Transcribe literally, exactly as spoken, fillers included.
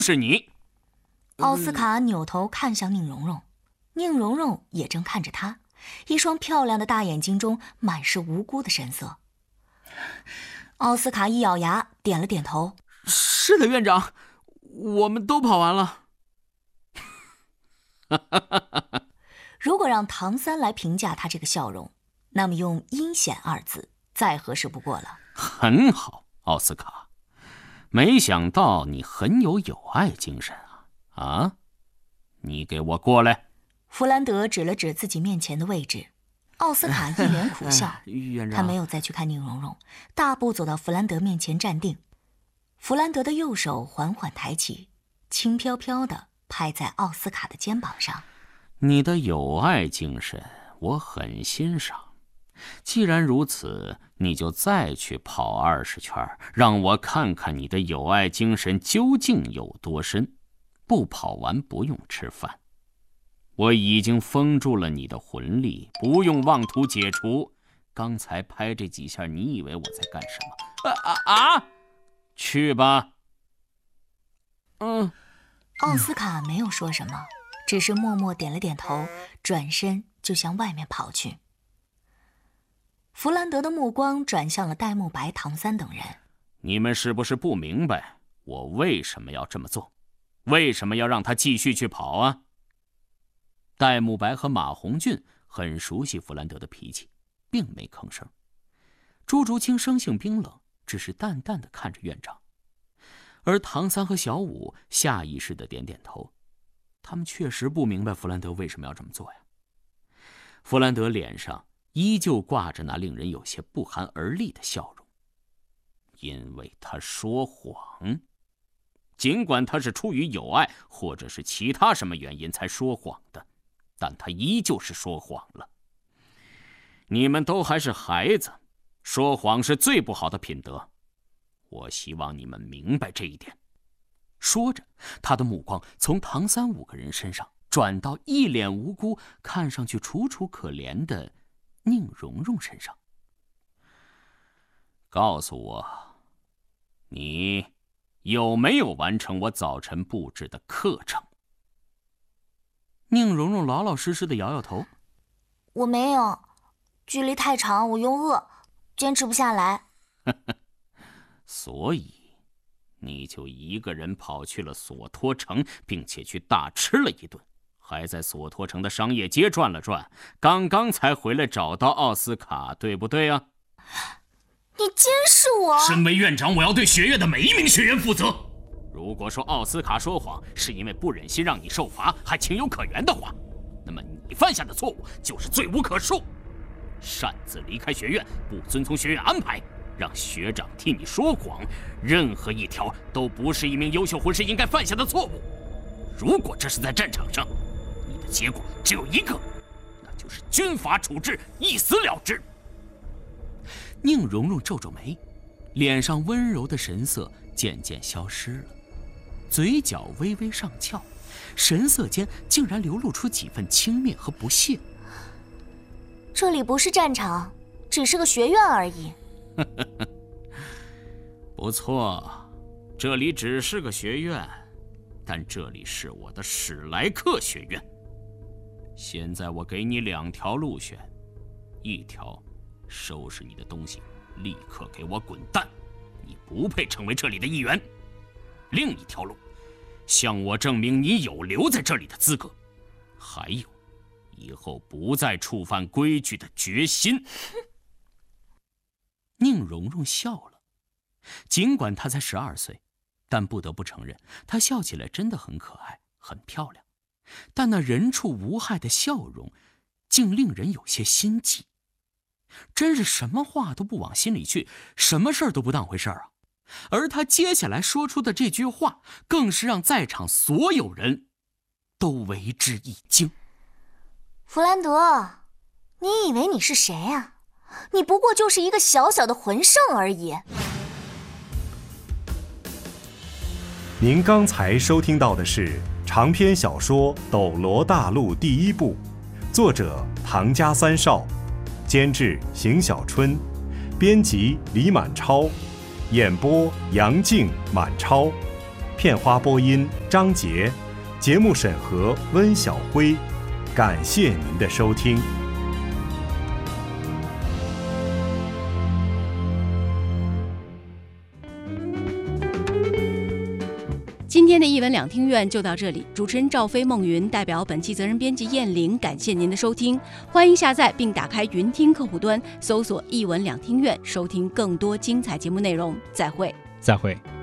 是你。 奥斯卡扭头看向宁荣荣，宁荣荣也正看着他，一双漂亮的大眼睛中满是无辜的神色。奥斯卡一咬牙，点了点头：“ 是的，院长，我们都跑完了。” 如果让唐三来评价他这个笑容，那么用阴险二字再合适不过了。 很好，奥斯卡，没想到你很有友爱精神啊！啊，你给我过来！ 弗兰德指了指自己面前的位置。奥斯卡一脸苦笑，他没有再去看宁荣荣，大步走到弗兰德面前站定。弗兰德的右手缓缓抬起，轻飘飘地拍在奥斯卡的肩膀上。 你的友爱精神我很欣赏，既然如此，你就再去跑二十圈，让我看看你的友爱精神究竟有多深。不跑完不用吃饭。我已经封住了你的魂力，不用妄图解除。刚才拍这几下，你以为我在干什么？啊啊啊！去吧。嗯。 奥斯卡没有说什么，只是默默点了点头，转身就向外面跑去。弗兰德的目光转向了戴沐白、唐三等人。 你们是不是不明白我为什么要这么做？为什么要让他继续去跑啊？戴沐白和马红俊很熟悉弗兰德的脾气，并没吭声。朱竹清生性冰冷，只是淡淡的看着院长。而唐三和小五下意识的点点头，他们确实不明白弗兰德为什么要这么做呀。弗兰德脸上依旧挂着那令人有些不寒而栗的笑容，因为他说谎。尽管他是出于友爱或者是其他什么原因才说谎的，但他依旧是说谎了。你们都还是孩子，说谎是最不好的品德。我希望你们明白这一点。说着，他的目光从唐三五个人身上转到一脸无辜、看上去楚楚可怜的宁荣荣身上。告诉我，你有没有完成我早晨布置的课程？宁荣荣老老实实的摇摇头：“ 我没有，距离太长，我又饿，坚持不下来。” 所以你就一个人跑去了索托城，并且去大吃了一顿，还在索托城的商业街转了转，刚刚才回来找到奥斯卡，对不对啊？ 你监视我！ 身为院长，我要对学院的每一名学员负责。如果说奥斯卡说谎是因为不忍心让你受罚，还情有可原的话，那么你犯下的错误就是罪无可恕。擅自离开学院，不遵从学院安排，让学长替你说谎，任何一条都不是一名优秀魂师应该犯下的错误。如果这是在战场上，你的结果只有一个，那就是军法处置，一死了之。宁荣荣皱皱眉，脸上温柔的神色渐渐消失了，嘴角微微上翘，神色间竟然流露出几分轻蔑和不屑。 这里不是战场，只是个学院而已。 不错，这里只是个学院，但这里是我的史莱克学院。现在我给你两条路选，一条收拾你的东西，立刻给我滚蛋，你不配成为这里的一员。另一条路，向我证明你有留在这里的资格，还有以后不再触犯规矩的决心。宁荣荣笑了，尽管她才十二岁，但不得不承认，她笑起来真的很可爱，很漂亮。但那人畜无害的笑容，竟令人有些心悸。真是什么话都不往心里去，什么事儿都不当回事儿啊！而他接下来说出的这句话，更是让在场所有人都为之一惊。 弗兰德，你以为你是谁啊？你不过就是一个小小的魂圣而已。 您刚才收听到的是长篇小说《斗罗大陆》第一部，作者唐家三少，监制邢小春，编辑李满超，演播杨静、满超， 片花播音张杰，节目审核温晓辉。感谢您的收听。 今天的一文两厅院就到这里，主持人赵飞、孟云代表本期责任编辑燕玲，感谢您的收听。欢迎下载并打开云听客户端，搜索一文两厅院，收听更多精彩节目内容。再会， 再会。